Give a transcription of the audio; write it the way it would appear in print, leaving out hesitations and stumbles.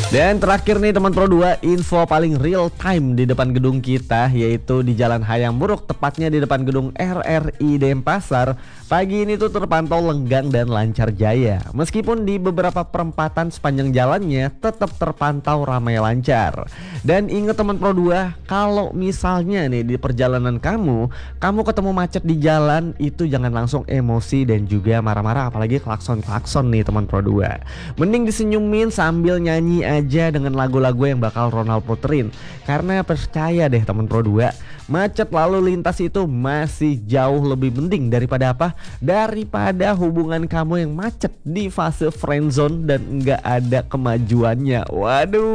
Dan terakhir nih teman Pro 2, info paling real time di depan gedung kita, yaitu di Jalan Hayam Buruk, tepatnya di depan gedung RRI Denpasar. Pagi ini tuh terpantau lenggang dan lancar jaya. Meskipun di beberapa perempatan sepanjang jalannya tetap terpantau ramai lancar. Dan ingat teman Pro 2, kalau misalnya nih di perjalanan kamu ketemu macet di jalan, itu jangan langsung emosi dan juga marah-marah, apalagi klakson-klakson nih teman Pro 2. Mending disenyumin sambil nyanyi aja dengan lagu-lagu yang bakal Ronald puterin. Karena percaya deh teman Pro 2, macet lalu lintas itu masih jauh lebih penting daripada apa? Daripada hubungan kamu yang macet di fase friendzone dan nggak ada kemajuannya. Waduh.